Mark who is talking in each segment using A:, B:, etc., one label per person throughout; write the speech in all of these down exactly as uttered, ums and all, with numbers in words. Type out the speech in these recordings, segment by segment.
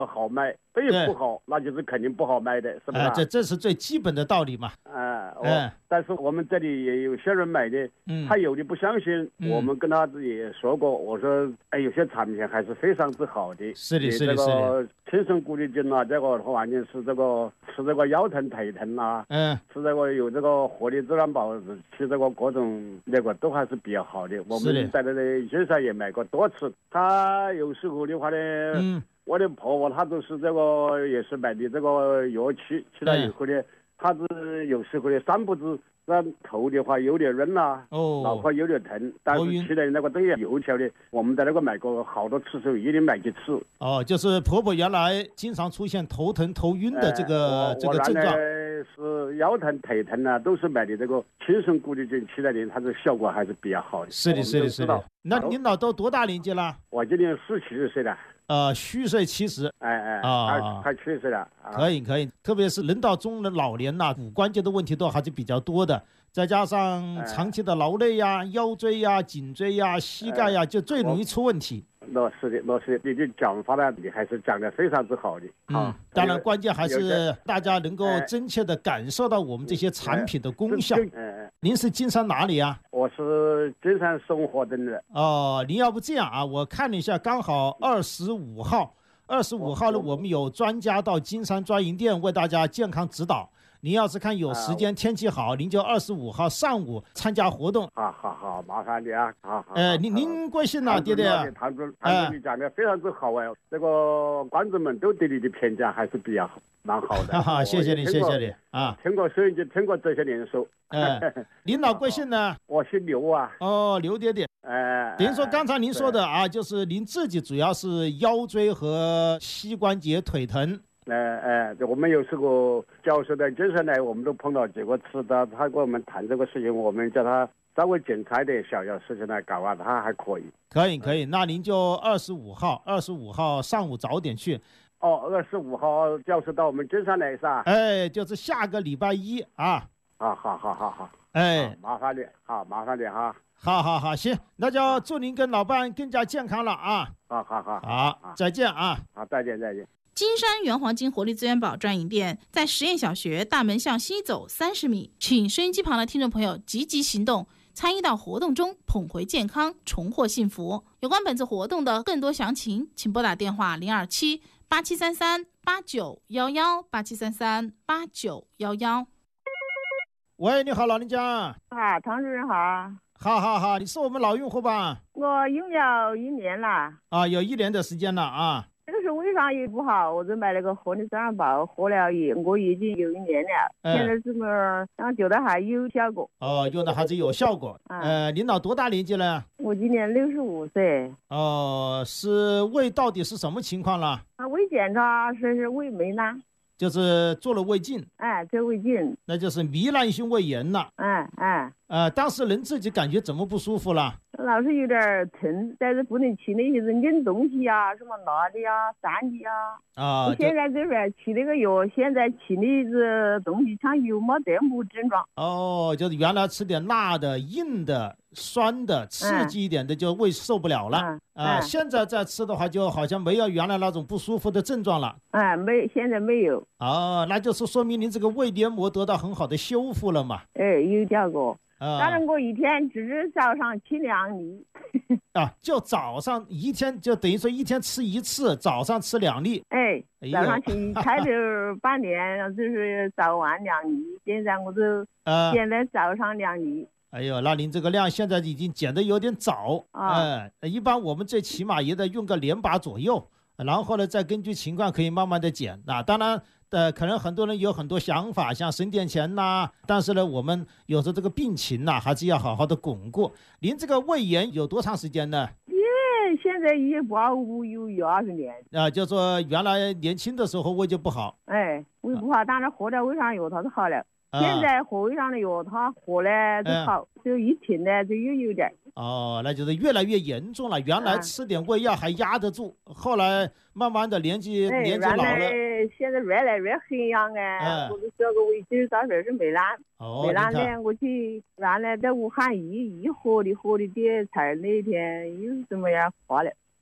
A: 好卖，对不好那就是肯定不好卖的，是不是、啊
B: 呃？这这是最基本的道理嘛。
A: 啊、呃，嗯。但是我们这里也有些人买的，嗯，他有的不相信，嗯、我们跟他也说过，我说，哎，有些产品还是非常之好的。
B: 是的，是的，
A: 这个青参谷粒菌啊，这个完全是这个吃这个腰疼腿疼啊，嗯，吃这个有这个活力自然宝，吃这个各种那个都还是比较好的。我们在那里街上也买过多次。他有时候的话呢，嗯。我的婆婆她都是这个也是买的这个药吃，吃了以后呢，她是有时候呢三不知，那头的话有点晕啦，哦，脑壳有点疼，但是吃的那个东西油条的，我们在那个买过好多次，时候一定买几次。
B: 哦，就是婆婆原来经常出现头疼头晕的这个、呃、这个症状。
A: 是腰疼腿疼啊，都是买的这个青参谷粒菌吃来的，它的效果还是比较好的。
B: 是的，是的，是的。那您老都多大年纪了？
A: 我今年四七十岁了。
B: 呃，虚岁七十，
A: 哎哎啊，快七十岁了、啊。
B: 可以可以，特别是人到中年老年呐、啊，骨关节的问题都还是比较多的，再加上长期的劳累呀、啊、腰椎呀、啊、颈椎呀、啊、膝盖呀、啊，就最容易出问题。
A: 那是的，那是的，你的讲法呢，你还是讲得非常之好的。
B: 嗯，当然关键还是大家能够真切地感受到我们这些产品的功效。嗯，您是金山哪里啊？
A: 我是金山生活镇的。
B: 哦，您要不这样啊，我看了一下，刚好二十五号，二十五号呢，我们有专家到金山专营店为大家健康指导。您要是看有时间、天气好，您就二十五号上午参加活动。
A: 好好好，麻烦你啊！好好。
B: 呃，您您贵姓呢，爹爹？
A: 谭主谭主，你讲的非常之好哎，这个观众们都对你的评价还是比较好，蛮好的。
B: 哈哈，谢谢你，谢谢你啊！
A: 听过收音机，听过这些年数。
B: 嗯，您老贵姓呢？
A: 我姓刘啊。
B: 哦，刘爹爹。哎，等于说刚才您说的啊，就是您自己主要是腰椎和膝关节腿疼。
A: 哎哎，我们有时候教授在金山来，我们都碰到几个次的，他跟我们谈这个事情，我们叫他稍微检查一点小小事情来搞啊，他还可以。
B: 可以可以，那您就二十五号，二十五号上午早点去。
A: 哦，二十五号教授到我们金山来是吧？
B: 哎，就是下个礼拜一啊。
A: 好好好好好。
B: 哎，
A: 麻烦你，好麻烦你哈。
B: 好好好，行，那就祝您跟老伴更加健康了啊。
A: 好好好，
B: 好，再见啊。
A: 好，再见再见。
C: 金山元黄金活力资源宝专营店在实验小学大门向西走三十米，请收音机旁的听众朋友积极行动，参与到活动中，捧回健康，重获幸福。有关本次活动的更多详情，请拨打电话零二七八七三三八九幺幺八七三三八九幺幺。
B: 喂，你好，老人家。
D: 啊，唐主任好。
B: 好好好，你是我们老用户吧？
D: 我用了一年了。
B: 啊，有一年的时间了啊。
D: 这个是胃上也不好，我就买了个活力自然宝，喝了也我已经有一年了，嗯、现在这么我觉得还有效果。
B: 哦，用的还是有效果。嗯、呃，您老多大年纪了？
D: 我今年六十五岁。
B: 哦，是胃到底是什么情况了？
D: 啊，胃检查说是胃糜烂。
B: 就是做了胃镜，
D: 哎，做胃镜，
B: 那就是糜烂性胃炎了。
D: 哎哎，
B: 呃，当时人自己感觉怎么不舒服了？
D: 老是有点疼，但是不能吃那些硬东西啊，什么辣的呀、酸的呀。啊，我现在就是吃那个药，现在吃的这东西像有没得没症状。
B: 哦，就是原来吃点辣的、硬的、酸的、刺激一点的，就胃受不了了。啊、嗯呃，现在再吃的话，就好像没有原来那种不舒服的症状了。
D: 哎，没，现在没有。
B: 哦，那就是说明您这个胃黏膜得到很好的修复了嘛。
D: 哎，有效果。啊，当然我一天只是早上吃两粒。
B: 啊，就早上一天就等于说一天吃一次，早上吃两粒。
D: 哎，早上吃开头半年就是早晚两粒，现在我就现在早上两粒。
B: 哎呦，那您这个量现在已经减得有点早啊、呃！一般我们最起码也得用个两把左右，然后呢再根据情况可以慢慢的减。那、啊、当然。呃，可能很多人有很多想法，像省点钱呐，但是呢，我们有时候这个病情呐，还是要好好的巩固。您这个胃炎有多长时间呢？
D: 耶，现在也不好，有有二十年。
B: 啊，就说原来年轻的时候胃就不好。
D: 哎，胃不好，但是喝了胃上药它就好了。啊、现在喝胃上的药，它喝了就好，嗯、就一停呢就又有点。
B: 哦，那就是越来越严重了。原来吃点胃药还压得住，嗯、后来慢慢的年纪、哎、年纪老了，
D: 现在越来越黑样哎。嗯、我就这个胃镜到时是没烂，哦、没烂的。我去原来在武汉一一喝的喝的点才那天又怎么样化了。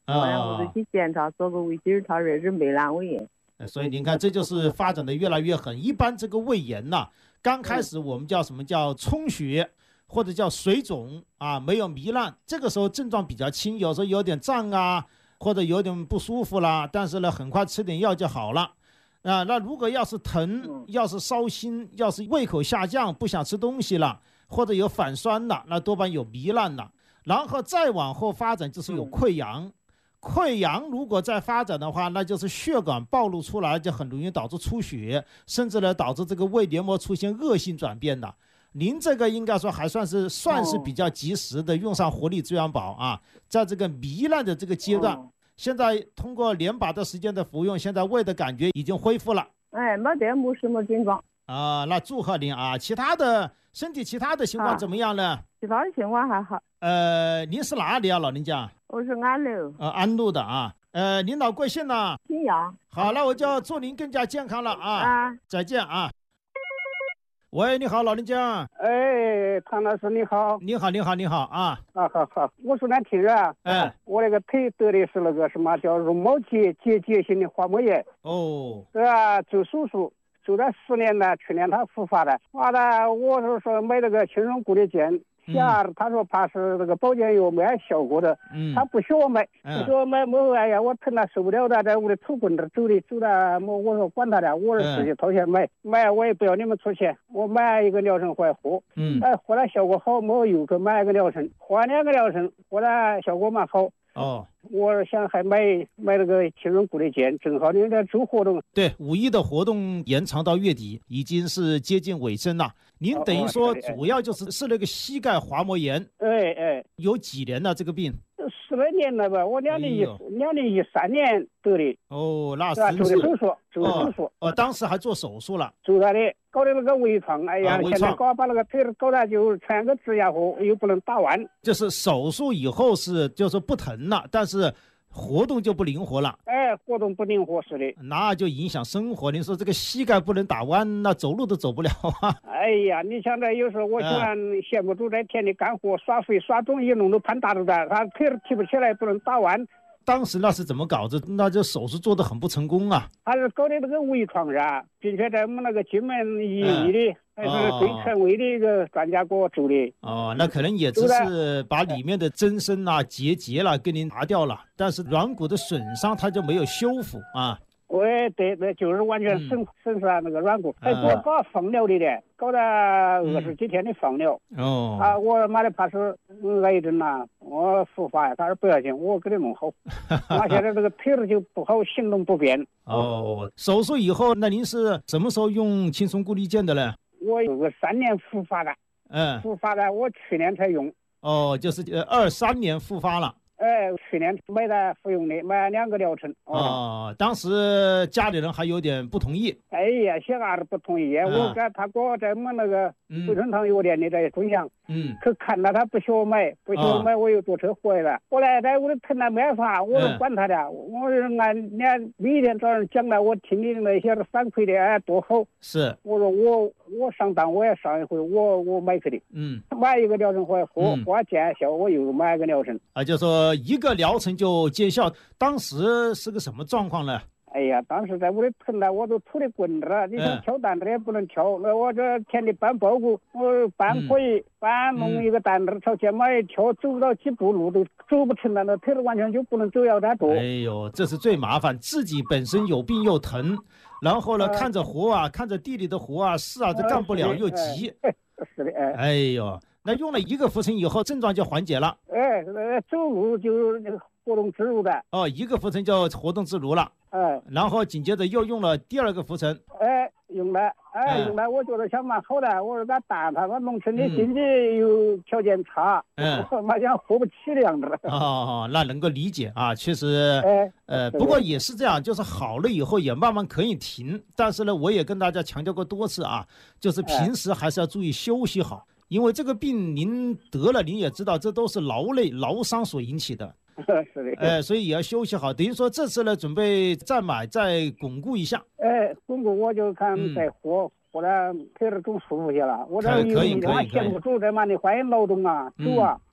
D: 我然后就去检查，做个胃镜，他说是美阑尾炎。
B: 所以您看，这就是发展的越来越狠。一般这个胃炎呐、啊，刚开始我们叫什么叫充血，或者叫水肿啊，没有糜烂，这个时候症状比较轻，有时候有点胀啊，或者有点不舒服啦，但是呢，很快吃点药就好了。啊，那如果要是疼，要是烧心，要是胃口下降，不想吃东西了，或者有反酸了，那多半有糜烂了。然后再往后发展就是有溃疡。溃疡如果再发展的话，那就是血管暴露出来，就很容易导致出血，甚至呢导致这个胃黏膜出现恶性转变的。您这个应该说还算是算是比较及时的用上活力滋养宝啊，在这个糜烂的这个阶段，现在通过连把的时间的服用，现在胃的感觉已经恢复了。
D: 哎，没得没什么症状
B: 啊，那祝贺您啊！其他的身体其他的情况怎么样呢？啊、
D: 其他的情况还好。
B: 呃，您是哪里啊，老人家？
D: 我是安陆。
B: 呃，安陆的啊。呃，领导贵姓呢？
D: 姓杨。
B: 好，那我就祝您更加健康了啊！
D: 啊，
B: 再见啊！喂，你好，老人家。
E: 哎，唐老师你好。
B: 你好，你好，你好啊！
E: 啊，好好，我说那听着啊，
B: 哎，
E: 我那个腿得的是那个什么叫绒毛结结节性的滑膜炎。
B: 哦。
E: 对啊，做手术。做了十年了，去年他复发了，完了我是说买那个轻松固力健，下、嗯、他说怕是那个保健药没效果的，嗯，他不许我买，不许我买，我哎呀我疼了受不了了，在屋里抽棍子走的走的，我我说管他的，我是自己掏钱买，嗯、买我也不要你们出钱，我买一个疗程回来喝，嗯，哎喝了效果好，我又去买一个疗程，换两个疗程，喝了效果蛮好。
B: 哦，
E: 我想还买买那个轻松固力健，正好你在做活动。
B: 对，五一的活动延长到月底，已经是接近尾声了。您等于说主要就是是那个膝盖滑膜炎。
E: 哎哎，
B: 有几年了这个病？
E: 十来年了吧，我两零一两零一三年得的。
B: 哦，那是
E: 做的手术，做的手术。
B: 哦，当时还做手术了。
E: 做他的，搞的那个微创，哎呀，现在搞把那个腿搞得就全个指甲龌，又不能打弯。
B: 就是手术以后是就是不疼了，但是活动就不灵活了。
E: 哎，活动不灵活是的，
B: 那就影响生活。您说这个膝盖不能打弯，那走路都走不了啊。
E: 哎呀，你想着有时候我喜欢羡慕住在田里干活，耍废耍东西弄得盘大子的，他腿儿提不起来，不能打弯。
B: 当时那是怎么搞的？那这手术做得很不成功啊。
E: 他是搞的那个微创噻，并且在我们那个金门医医的，还是最权威的一个专家给我做的。
B: 哦，那可能也只是把里面的增生啊、结节了给您拿掉了，但是软骨的损伤它就没有修复啊。
E: 喂，对对，就是完全损损伤那个软骨，还给我搞放疗的嘞，搞了二十几天的放疗。
B: 哦。
E: 啊，我妈的怕是癌症呐，我复发呀，他说不要紧，我给你弄好。我现在这个腿儿就不好，行动不便。
B: 哦，手术以后，那您是什么时候用轻松固力健的呢？
E: 我有个三年复发的。嗯。复发的，我去年才用。
B: 哦，就是呃二三年复发了。
E: 哎，去年买的服用的，买了两个疗程。
B: 哦，哦当时家里人还有点不同意。
E: 哎呀，小伢子不同意，嗯、我跟他给我在我们那个惠春堂药店里在中祥，嗯，去看到他不许我买，不许我买，我又坐车回来了。哦、后来在屋里疼了没法，我都管他的，嗯、我是按你每一天早上讲了，我听你那些反馈的，哎，多好。
B: 是，
E: 我说我我上当，我也上一回，我我买去的。嗯，买一个疗程回来喝，喝完见效，我又买一个疗程。
B: 啊，就说。一个疗程就见效，当时是个什么状况呢？
E: 哎呀，当时在屋里疼了，我都杵的棍子了，你想挑担子也不能挑，那、嗯、我这田里搬包谷，我搬可以，搬弄一个担子朝前面一挑，走不到几步路都走不成了，那腿儿完全就不能走，要再做。
B: 哎呦，这是最麻烦，自己本身有病又疼，然后呢、呃、看着活啊，看着地里的活啊，事啊这干不了、呃、又急。
E: 哎，是的，哎。
B: 哎呦。那用了一个浮尘以后，症状就缓解了。
E: 哎，走路就活动自如的。
B: 哦，一个浮尘就活动自如了。
E: 哎，
B: 然后紧接着又用了第二个浮尘。
E: 哎，用了，哎，用了，我觉得想蛮好的。我说他蛋他，我农村的经济又条件差，嗯，我妈想活不起的样子。
B: 哦，那能够理解啊，确实。哎，呃，不过也是这样，就是好了以后也慢慢可以停。但是呢，我也跟大家强调过多次啊，就是平时还是要注意休息好。因为这个病您得了，您也知道，这都是劳累、劳伤所引起的。
E: 是的。
B: 哎、呃，所以也要休息好。等于说这次呢，准备再买，再巩固一下。
E: 哎，巩固我就看再活，嗯、活了腿儿更舒服些了。我这
B: 可以可以可以。
E: 闲不住，这嘛你欢迎劳动啊，走啊。嗯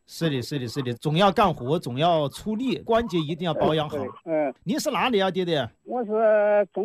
B: 是的，是的，是的，总要干活，总要出力，关节一定要保养好。
E: 嗯，
B: 您是哪里啊，爹爹？
E: 我是中。